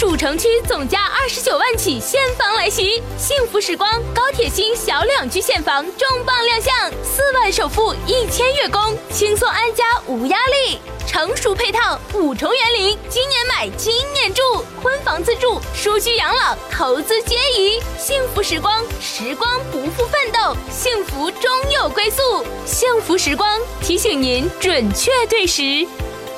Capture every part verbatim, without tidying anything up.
主城区总价二十九万起现房来袭，幸福时光高铁新小两居现房重磅亮相，四万首付一千月供，轻松安家无压力。成熟配套，五重园林，今年买今年住，婚房自住，舒居养老，投资皆宜。幸福时光，时光不负奋斗，幸福终有归宿。幸福时光提醒您准确对时。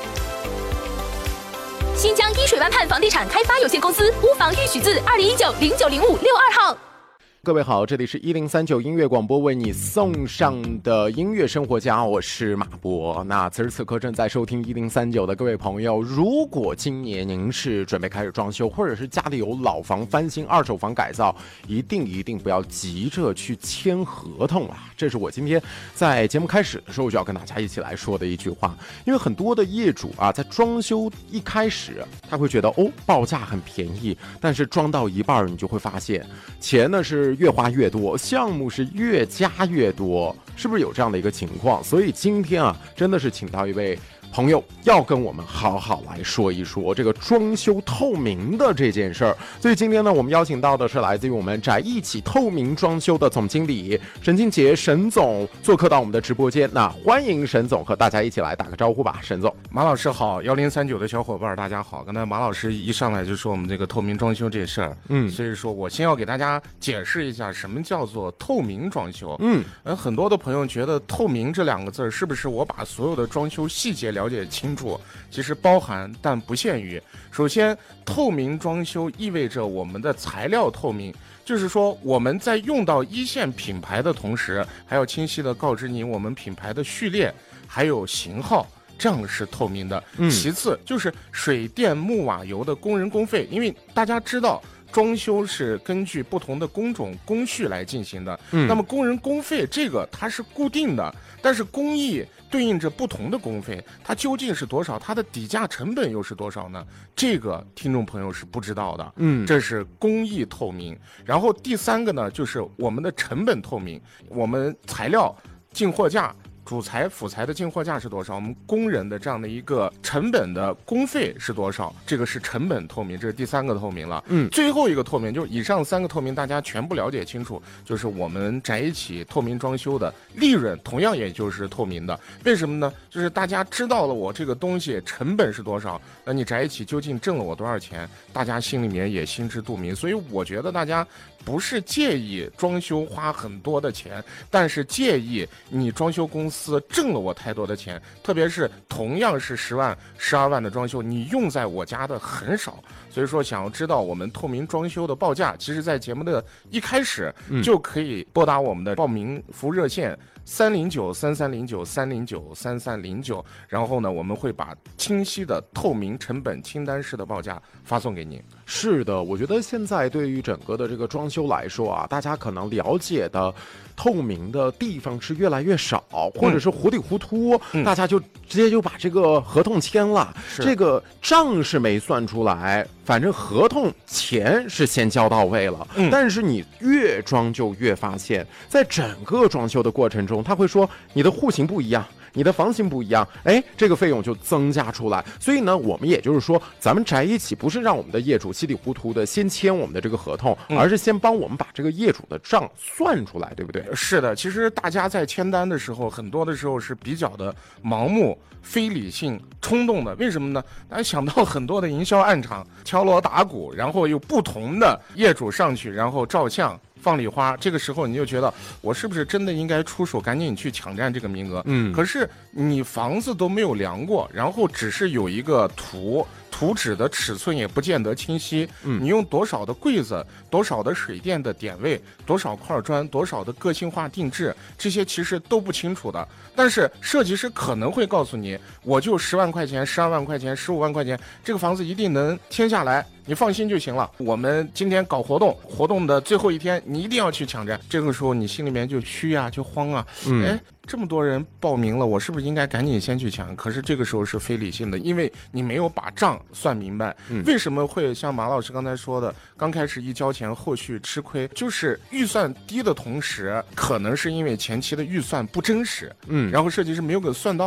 新疆依水湾畔房地产开发有限公司屋房预许字二零一九零九零五六二号。 各位好，这里是一零三九音乐广播为你送上的音乐生活家，我是马博。那此时此刻正在收听一零三九的各位朋友，如果今年您是准备开始装修，或者是家里有老房翻新、二手房改造，一定一定不要急着去签合同啊！这是我今天在节目开始的时候就要跟大家一起来说的一句话。因为很多的业主啊，在装修一开始，他会觉得哦，报价很便宜，但是装到一半，你就会发现钱呢是越花越多，项目是越加越多，是不是有这样的一个情况？所以今天啊，真的是请到一位朋友要跟我们好好来说一说这个装修透明的这件事儿。所以今天呢，我们邀请到的是来自于我们宅一起透明装修的总经理沈金杰沈总做客到我们的直播间。那欢迎沈总和大家一起来打个招呼吧。沈总， 马老师好，幺零三九的小伙伴大家好。刚才马老师一上来就说我们这个透明装修这事儿，嗯，所以说我先要给大家解释一下什么叫做透明装修。嗯，呃，很多的朋友觉得透明这两个字是不是我把所有的装修细节了解清楚？其实包含但不限于。首先，透明装修意味着我们的材料透明，就是说我们在用到一线品牌的同时，还要清晰的告知你我们品牌的序列还有型号，这样是透明的。嗯、其次就是水电木瓦油的工人工费，因为大家知道装修是根据不同的工种工序来进行的，嗯、那么工人工费这个它是固定的，但是工艺对应着不同的工费，它究竟是多少，它的底价成本又是多少呢？这个听众朋友是不知道的，嗯，这是工艺透明。然后第三个呢，就是我们的成本透明，我们材料进货价、主材辅材的进货价是多少，我们工人的这样的一个成本的工费是多少，这个是成本透明，这是第三个透明了。嗯，最后一个透明就是以上三个透明大家全部了解清楚，就是我们宅一起透明装修的利润同样也就是透明的。为什么呢？就是大家知道了我这个东西成本是多少，那你宅一起究竟挣了我多少钱，大家心里面也心知肚明。所以我觉得大家不是介意装修花很多的钱，但是介意你装修公司挣了我太多的钱，特别是同样是十万、十二万的装修，你用在我家的很少。所以说，想要知道我们透明装修的报价，其实在节目的一开始就可以拨打我们的报名服务热线三零九三三零九三零九三三零九，然后呢，我们会把清晰的透明成本清单式的报价发送给您。 是的，我觉得现在对于整个的这个装修来说啊，大家可能了解的透明的地方是越来越少，或者是糊里糊涂，嗯、大家就直接就把这个合同签了，这个账是没算出来，反正合同钱是先交到位了。嗯、但是你越装就越发现，在整个装修的过程中，他会说你的户型不一样，你的房型不一样，哎，这个费用就增加出来。所以呢，我们也就是说，咱们宅一起不是让我们的业主稀里糊涂的先签我们的这个合同，嗯、而是先帮我们把这个业主的账算出来，对不对？ 是的，其实大家在签单的时候，很多的时候是比较的盲目、非理性、冲动的。为什么呢？大家想到很多的营销暗场，敲锣打鼓，然后有不同的业主上去，然后照相。放礼花，这个时候你就觉得我是不是真的应该出手，赶紧去抢占这个名额？嗯，可是你房子都没有量过，然后只是有一个图，图纸的尺寸也不见得清晰。嗯，你用多少的柜子，多少的水电的点位，多少块砖，多少的个性化定制，这些其实都不清楚的。但是设计师可能会告诉你，我就十万块钱、十二万块钱、十五万块钱，这个房子一定能签下来。你放心就行了。我们今天搞活动，活动的最后一天，你一定要去抢占。这个时候你心里面就虚啊，就慌啊。嗯，哎，这么多人报名了，我是不是应该赶紧先去抢？可是这个时候是非理性的，因为你没有把账算明白。嗯，为什么会像马老师刚才说的，刚开始一交钱，后续吃亏？就是预算低的同时，可能是因为前期的预算不真实。嗯，然后设计师没有给算到。